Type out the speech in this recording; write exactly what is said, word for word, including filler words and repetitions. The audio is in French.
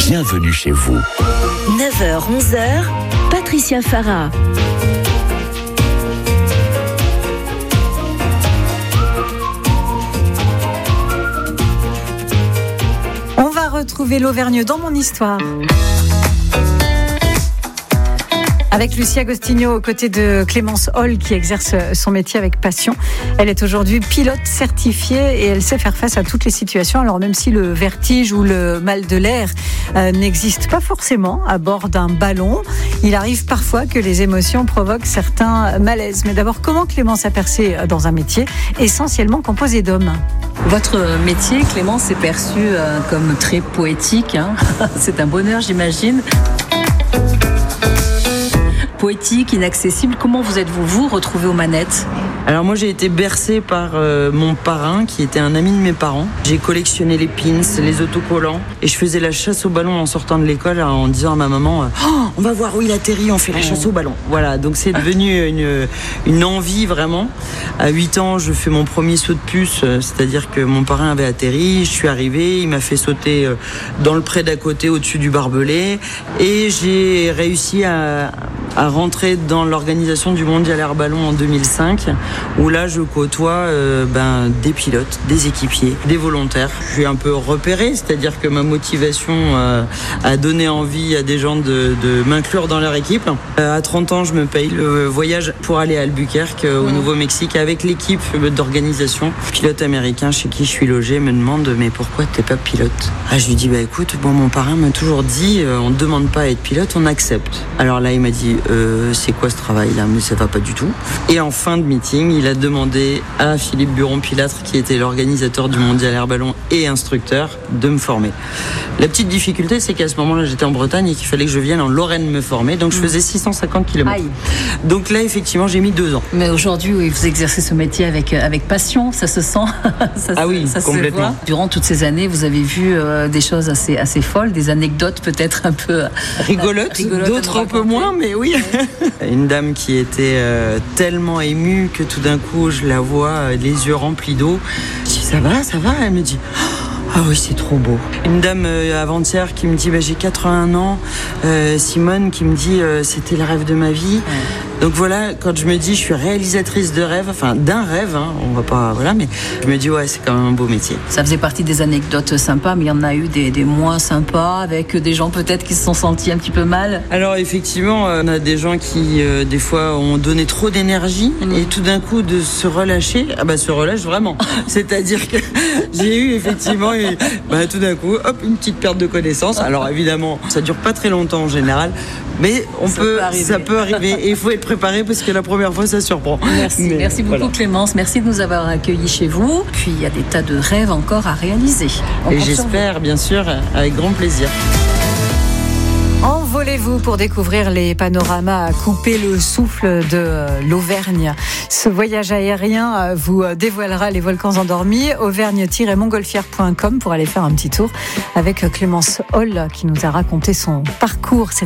bienvenue chez vous. neuf heures onze heures, Patricia Farah. On va retrouver l'Auvergne dans mon histoire. Avec Lucie Agostinho aux côtés de Clémence Hall qui exerce son métier avec passion. Elle est aujourd'hui pilote certifiée et elle sait faire face à toutes les situations. Alors même si le vertige ou le mal de l'air euh, n'existe pas forcément à bord d'un ballon, il arrive parfois que les émotions provoquent certains malaises. Mais d'abord, comment Clémence a percé dans un métier essentiellement composé d'hommes ? Votre métier, Clémence, est perçu euh, comme très poétique. Hein. C'est un bonheur, j'imagine. Poétique, inaccessible. Comment vous êtes-vous, vous, retrouvé aux manettes ? Alors moi j'ai été bercée par euh, mon parrain qui était un ami de mes parents. J'ai collectionné les pins, les autocollants et je faisais la chasse au ballon en sortant de l'école en disant à ma maman oh, on va voir où il atterrit, on fait la chasse au ballon. Voilà, donc c'est devenu une, une envie vraiment. À huit ans je fais mon premier saut de puce, c'est-à-dire que mon parrain avait atterri, je suis arrivée, il m'a fait sauter dans le pré d'à côté au-dessus du barbelé et j'ai réussi à, à rentrer dans l'organisation du Mondial Air Ballon en deux mille cinq. Où là je côtoie euh, ben, des pilotes, des équipiers, des volontaires. Je suis un peu repéré, c'est-à-dire que ma motivation euh, a donné envie à des gens de, de m'inclure dans leur équipe. Euh, à trente ans, je me paye le voyage pour aller à Albuquerque, au Nouveau-Mexique, avec l'équipe d'organisation. Le pilote américain chez qui je suis logé me demande « mais pourquoi t'es pas pilote ?» Ah, je lui dis « bah écoute, bon, mon parrain m'a toujours dit euh, on ne demande pas à être pilote, on accepte. » Alors là, il m'a dit euh, « c'est quoi ce travail-là ?» Mais ça va pas du tout. Et en fin de meeting, il a demandé à Philippe Buron-Pilâtre, qui était l'organisateur du Mondial Air Ballon et instructeur, de me former. La petite difficulté, c'est qu'à ce moment-là, j'étais en Bretagne et qu'il fallait que je vienne en Lorraine me former. Donc, je faisais six cent cinquante kilomètres. Aïe. Donc là, effectivement, j'ai mis deux ans. Mais aujourd'hui, oui, vous exercez ce métier avec, avec passion, ça se sent. ça ah oui, ça complètement. Se voit. Durant toutes ces années, vous avez vu euh, des choses assez, assez folles, des anecdotes peut-être un peu rigolotes, euh, rigolotes d'autres un peu moins, mais oui. Ouais. Une dame qui était euh, tellement émue que tout d'un coup, je la vois, les yeux remplis d'eau. Je dis, ça va, ça va ? Elle me dit, ah oui, c'est trop beau. Une dame euh, avant-hier qui me dit, bah, j'ai quatre-vingts ans. Euh, Simone qui me dit, euh, c'était le rêve de ma vie. Ouais. Donc voilà, quand je me dis, je suis réalisatrice de rêve, enfin d'un rêve, hein, on va pas, voilà, mais je me dis, ouais, c'est quand même un beau métier. Ça faisait partie des anecdotes sympas, mais il y en a eu des, des moins sympas, avec des gens peut-être qui se sont sentis un petit peu mal. Alors effectivement, on a des gens qui, euh, des fois, ont donné trop d'énergie, mmh. et tout d'un coup, de se relâcher, ah bah se relâche vraiment. C'est-à-dire que j'ai eu effectivement, une, bah, tout d'un coup, hop, une petite perte de connaissance. Alors évidemment, ça dure pas très longtemps en général, mais on ça peut, peut ça peut arriver, et il faut être préparé parce que la première fois ça surprend. Merci, mais merci beaucoup voilà. Clémence, merci de nous avoir accueillis chez vous. Puis il y a des tas de rêves encore à réaliser. On et j'espère bien sûr avec grand plaisir. Envolez-vous pour découvrir les panoramas à couper le souffle de l'Auvergne. Ce voyage aérien vous dévoilera les volcans endormis. auvergne tiret montgolfière point com pour aller faire un petit tour avec Clémence Hall qui nous a raconté son parcours.